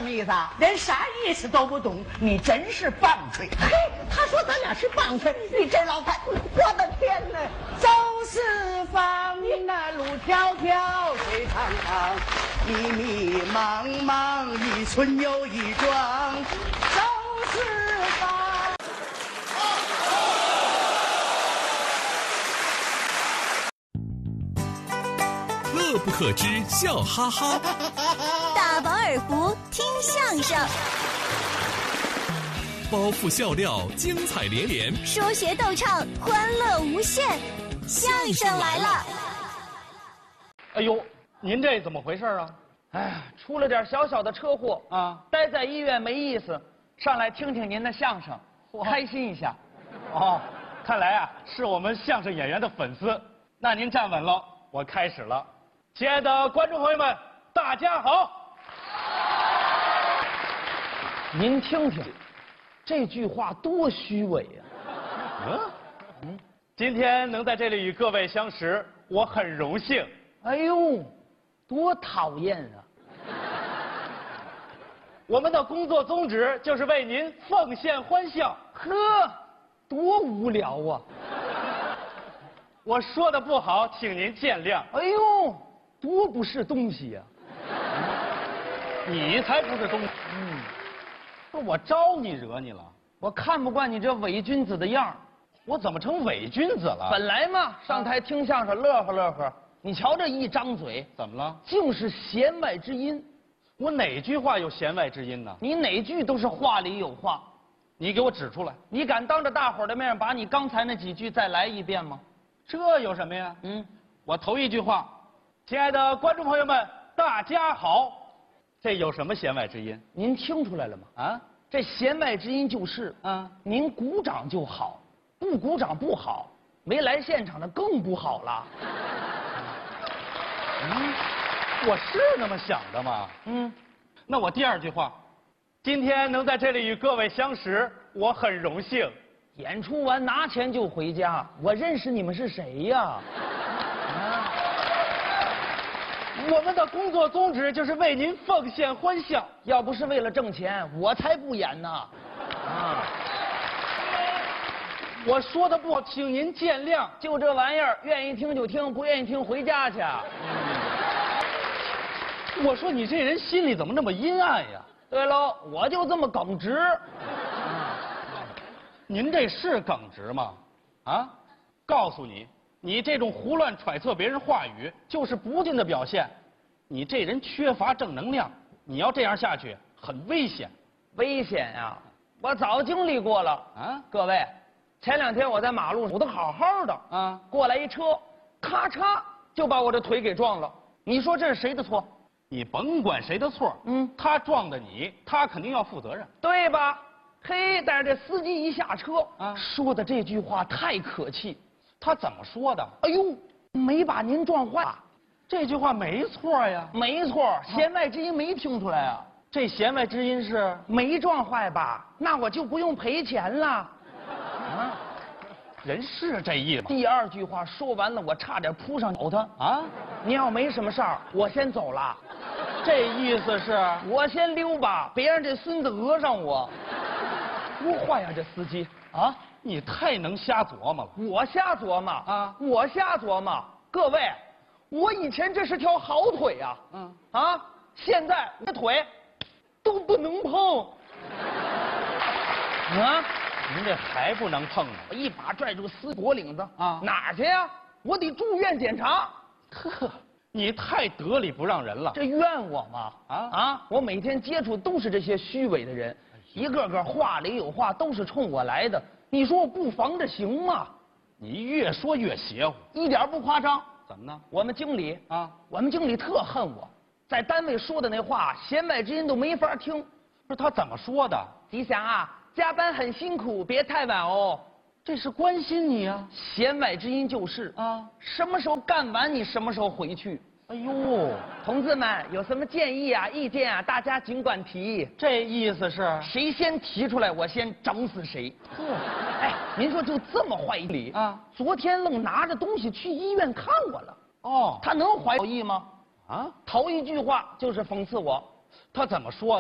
么意思啊？ 连啥意思都不懂，你真是棒槌！ 嘿，他说咱俩是棒槌，你这老太，我的天哪！ 走四方，那路迢迢，水长长， 迷迷茫茫，一村又一庄， 走四方。 乐不可支，笑哈哈。 大饱耳福，听相声。 包袱笑料，精彩连连。 说学逗唱，欢乐无限。相声来了！ 哎呦，您这怎么回事啊？ 哎，出了点小小的车祸啊， 待在医院没意思，上来听听您的相声，开心一下。 哦，看来啊是我们相声演员的粉丝。那您站稳了，我开始了。亲爱的观众朋友们，大家好。 您听听，这句话多虚伪呀！ 今天能在这里与各位相识，我很荣幸。 哎呦，多讨厌啊！ 我们的工作宗旨就是为您奉献欢笑。 呵，多无聊啊！ 我说的不好，请您见谅。 哎呦，多不是东西呀！ 你才不是东西。不是我招你惹你了？ 我看不惯你这伪君子的样儿。 我怎么成伪君子了？ 本来嘛，上台听相声乐呵乐呵，你瞧这一张嘴， 怎么了？ 竟是弦外之音。 我哪句话有弦外之音呢？ 你哪句都是话里有话。 你给我指出来。 你敢当着大伙儿的面把你刚才那几句再来一遍吗？ 这有什么呀？我头一句话，亲爱的观众朋友们，大家好，这有什么弦外之音？ 您听出来了吗？啊，这弦外之音就是，您鼓掌就好，不鼓掌不好，没来现场的更不好了。 我是那么想的吗？那我第二句话，今天能在这里与各位相识，我很荣幸。 演出完拿钱就回家，我认识你们是谁呀？ 我们的工作宗旨就是为您奉献欢笑。 要不是为了挣钱，我才不演呢。 我说的不好，请您见谅。 就这玩意儿，愿意听就听，不愿意听回家去。 我说你这人心里怎么那么阴暗呀？ 对喽，我就这么耿直。 您这是耿直吗？啊，告诉你，你这种胡乱揣测别人话语，就是不敬的表现。你这人缺乏正能量，你要这样下去，很危险。 危险呀！我早经历过了啊！各位，前2天我在马路上，我都好好的啊，过来一车，咔嚓就把我这腿给撞了。你说这是谁的错？ 你甭管谁的错，他撞的你，他肯定要负责任， 对吧？嘿，但是这司机一下车说的这句话太可气。 他怎么说的？ 哎呦，没把您撞坏。 这句话没错呀。 没错，弦外之音没听出来啊。 这弦外之音是没撞坏吧？那我就不用赔钱了。 人是这意思。 第二句话说完了，我差点扑上咬他啊！你要没什么事儿，我先走了。 这意思是我先溜吧，别让这孙子讹上我。多坏呀，这司机啊！ 你太能瞎琢磨了。 我瞎琢磨啊！我瞎琢磨。各位，我以前这是条好腿呀，现在我的腿都不能碰。啊！ 您这还不能碰呢！ 我一把拽住司脖领子啊！哪儿去呀？我得住院检查。 呵，你太得理不让人了。 这怨我吗？我每天接触都是这些虚伪的人，一个个话里有话，都是冲我来的。你说我不防着行吗？ 你越说越邪乎， 一点不夸张。 怎么呢？ 我们经理我们经理特恨我，在单位说的那话，弦外之音都没法听。 不是他怎么说的？ 吉祥啊，加班很辛苦，别太晚哦。 这是关心你啊。 弦外之音就是什么时候干完你什么时候回去。 哎呦， 同志们有什么建议啊、意见啊，大家尽管提。 这意思是谁先提出来，我先整死谁。哎，您说就这么坏理昨天愣拿着东西去医院看我了。哦，他能怀好意吗？头一句话就是讽刺我。 他怎么说的？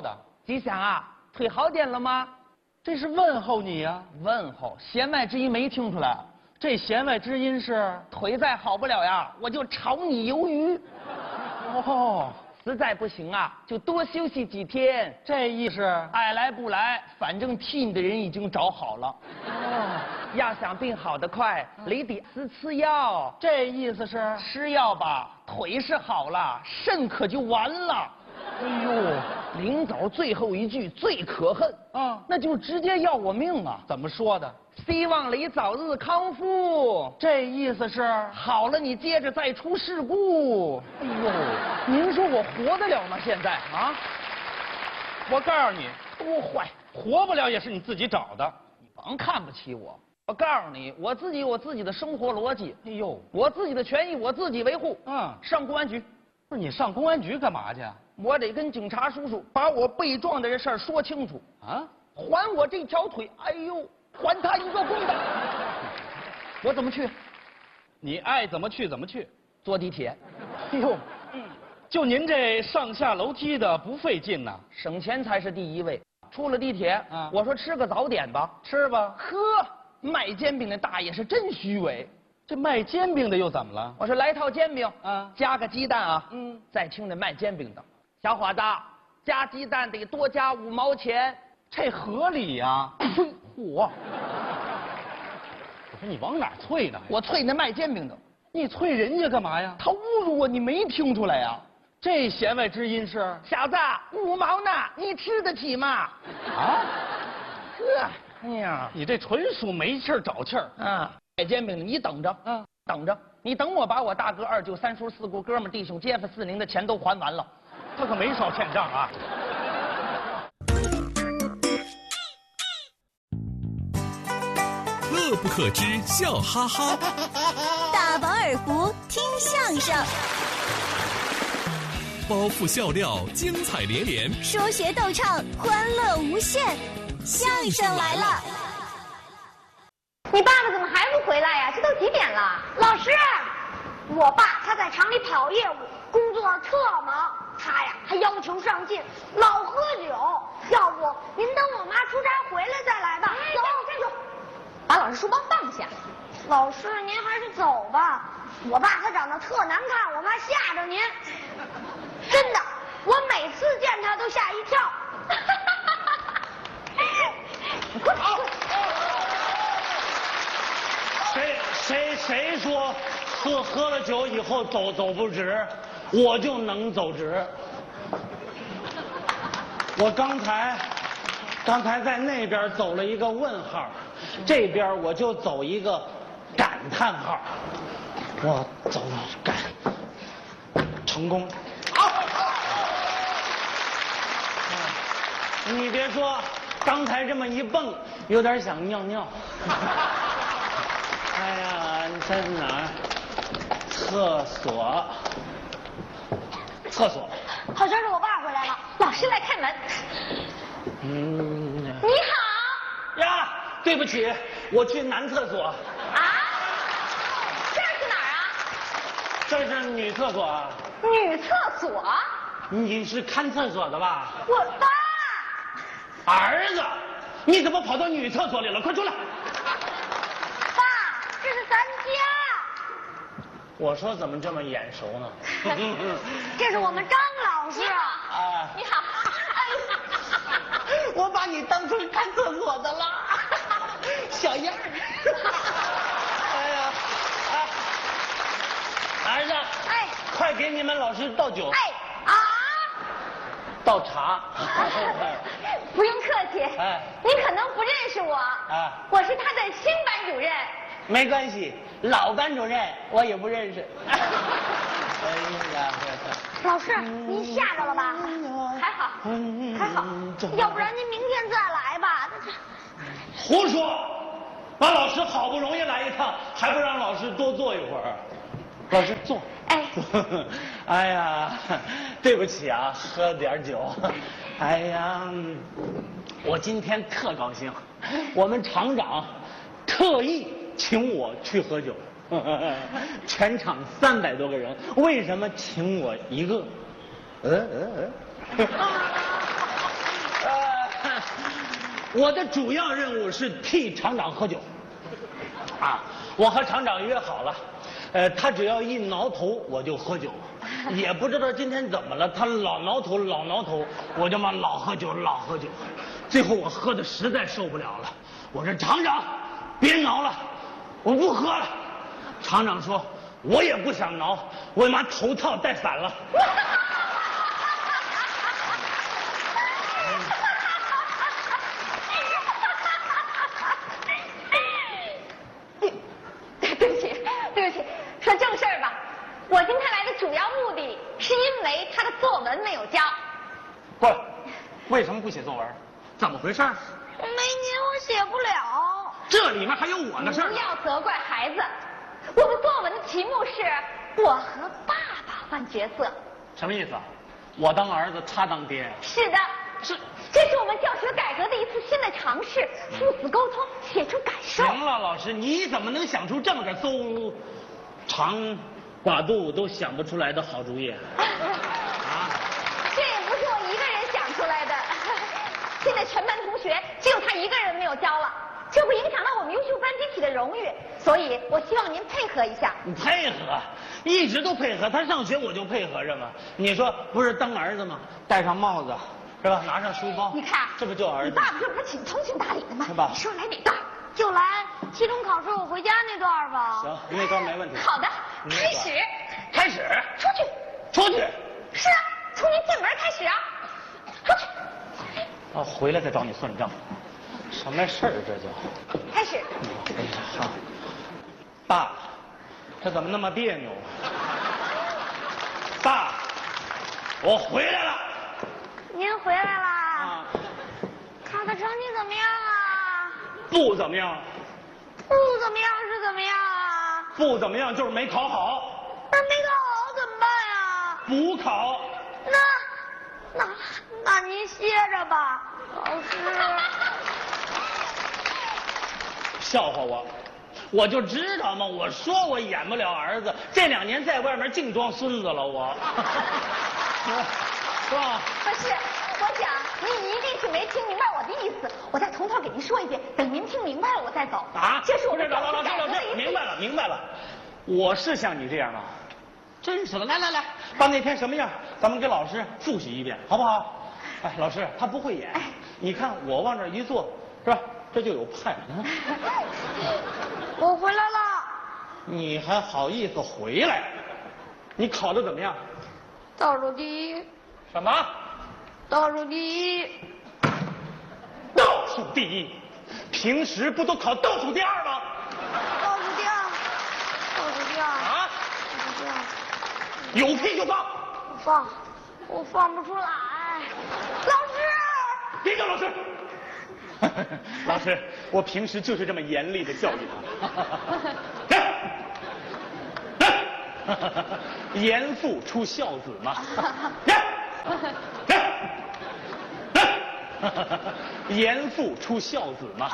吉祥啊，腿好点了吗？ 这是问候你呀、 问候，弦外之音没听出来。 这弦外之音是腿再好不了呀，我就炒你鱿鱼。 哦， 实在不行啊，就多休息几天。 这意思。 爱来不来，反正替你的人已经找好了。 哦， 要想病好得快，得吃药。 这意思是吃药吧，腿是好了，肾可就完了。哎呦，临走最后一句最可恨啊，那就直接要我命啊！ 怎么说的？ 希望你早日康复。 这意思是好了，你接着再出事故。哎呦，您说我活得了吗？现在啊？ 我告诉你， 多坏， 活不了也是你自己找的。 你甭看不起我。我告诉你，我自己有自己的生活逻辑。 哎呦， 我自己的权益我自己维护。上公安局。 不是你上公安局干嘛去？ 我得跟警察叔叔把我被撞的这事儿说清楚啊！还我这条腿，哎呦，还他一个公道！我怎么去？ 你爱怎么去怎么去。 坐地铁。 哎呦，就您这上下楼梯的不费劲呐， 省钱才是第一位。出了地铁，我说吃个早点吧， 吃吧。 呵，卖煎饼的大爷是真虚伪。 这卖煎饼的又怎么了？ 我说来套煎饼，加个鸡蛋啊。再听这卖煎饼的，小伙子，加鸡蛋得多加5毛钱， 这合理呀。 嚯！我说你往哪啐呢？ 我啐那卖煎饼的。 你啐人家干嘛呀？ 他侮辱我，你没听出来呀？ 这弦外之音是？ 小子，5毛呢，你吃得起吗？ 啊？ 呵，哎呀， 你这纯属没气儿找气儿啊！卖煎饼的，你等着，等着，你等我把我大哥、二舅、三叔、四姑、哥们、弟兄、街坊、四邻的钱都还完了， 他可没少欠账啊。 乐不可支，笑哈哈。 大饱耳福，听相声。 包袱笑料，精彩连连。 说学逗唱，欢乐无限。相声来了。 你爸爸怎么还不回来呀？这都几点了？老师，我爸他在厂里跑业务，工作特忙，他呀还要求上进，老喝酒。要不您等我妈出差回来再来吧。走，站住！把老师书包放下。老师，您还是走吧。我爸他长得特难看，我怕吓着您。真的，我每次见他都吓一跳。你快跑！ 谁说喝了酒以后走不直，我就能走直。我刚才在那边走了一个问号，这边我就走一个感叹号。我走感成功。你别说，刚才这么一蹦，有点想尿尿。哎呀，你在哪儿？厕所。 好像是我爸回来了，老师来开门。你好。 呀，对不起，我去男厕所。 啊？这是哪儿啊？ 这是女厕所啊。 女厕所？ 你是看厕所的吧？ 我爸。 儿子，你怎么跑到女厕所里了？快出来！ 爸，这是咱家。 我说怎么这么眼熟呢？ 这是我们张老师。 啊， 你好。 我把你当成看厕所的了，小样儿。哎呀，儿子， 哎， 快给你们老师倒酒。 哎啊， 倒茶。 不用客气。 哎， 您可能不认识我。 啊， 我是他的新班主任。 没关系，老班主任我也不认识。哎呀， 老师，您吓着了吧？还好，还好，要不然您明天再来吧。 胡说！把老师好不容易来一趟，还不让老师多坐一会儿？老师坐。 哎。 哎呀，对不起啊，喝点酒。哎呀，我今天特高兴，我们厂长特意请我去喝酒。全场300多个人，为什么请我一个？ 我的主要任务是替厂长喝酒。啊，我和厂长约好了，他只要一挠头我就喝酒，也不知道今天怎么了，他老挠头老挠头，我就嘛老喝酒老喝酒，最后我喝的实在受不了了，我说厂长别挠了，我不喝了。厂长说我也不想挠，我妈头套戴反了。 说正事儿吧，我今天来的主要目的是因为他的作文没有交。 不，为什么不写作文？怎么回事？ 没您我写不了。 这里面还有我的事儿。 不要责怪孩子，我们作文的题目是我和爸爸换角色。 什么意思啊？我当儿子，他当爹。 是的，这是我们教学改革的一次新的尝试，父子沟通，写出感受。 行了，老师，你怎么能想出这么个邹长寡肚都想不出来的好主意？啊！ 这也不是我一个人想出来的，现在全班同学只有他一个人没有交了，这会影响到我们优秀班集体的荣誉，所以我希望您配合一下。 你配合，一直都配合，他上学我就配合着嘛。你说不是当儿子吗？戴上帽子是吧？拿上书包， 你看， 这不就儿子？ 你爸爸这不是挺通情达理的吗？ 是吧？ 你说来哪段？就来期中考试我回家那段吧。 行，那段没问题。 好的，开始。 开始。 出去。 出去。 是啊，从您进门开始啊。出去。 啊，回来再找你算账。什么事儿这叫？ 开始。 哎呀，好。爸，这怎么那么别扭？爸，我回来了。 您回来啦？ 啊。 考的成绩怎么样啊？ 不怎么样。 不怎么样是怎么样啊？ 不怎么样就是没考好。 那没考好怎么办呀？ 补考。 那您歇着吧，老师。 笑话我，我就知道嘛，我说我演不了儿子，这2年在外面净装孙子了我。是吧？ 不是，我想您一定是没听明白我的意思，我再从头给您说一遍，等您听明白了我再走。 啊， 这是我们老师，明白了，明白了。我是像你这样啊，真是的。来，把那天什么样，咱们给老师复习一遍，好不好？哎，老师他不会演，你看我往这一坐，是吧？这就有派。 我回来了。 你还好意思回来？你考得怎么样？ 倒数第一。 什么？ 倒数第一。 倒数第一？平时不都考倒数第2吗？ 倒数第2。倒数第2。 啊？ 倒数第2。 有屁就放。 我放不出来。老师。 别叫老师。老师，我平时就是这么严厉的教育他。严父出孝子嘛。严父出孝子嘛。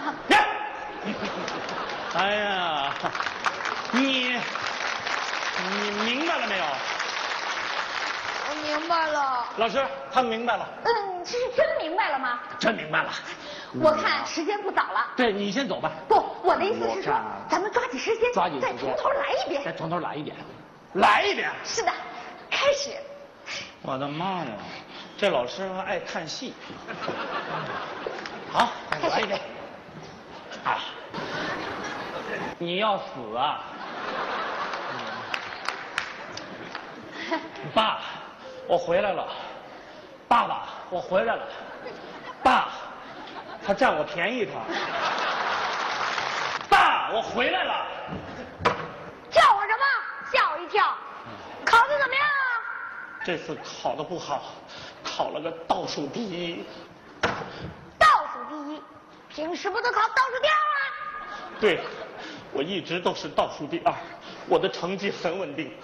哎呀，你明白了没有？ 我明白了。 老师，他明白了。 这是真明白了吗？ 真明白了。 我看时间不早了。 对，你先走吧。 不，我的意思是说，咱们抓紧时间，再从头来一遍。 再从头来一遍。来一遍。 是的，开始。 我的妈呀，这老师还爱看戏。好，来一遍。啊，你要死啊！爸，我回来了。爸爸，我回来了。爸，他占我便宜他。爸，我回来了。 叫我什么？吓我一跳。考得怎么样啊？ 这次考得不好，考了个倒数第一。 倒数第一，平时不都考倒数第2吗？ 对，我一直都是倒数第2，我的成绩很稳定。